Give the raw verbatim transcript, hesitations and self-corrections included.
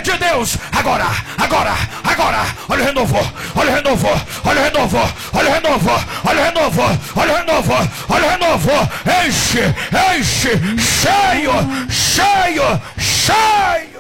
poder de Deus. Agora, agora, agora. Olha o renovo, olha o renovo, olha o renovo, olha o renovo, olha o renovo, olha o renovo, olha o renovo. Enche, enche, cheio, cheio, cheio.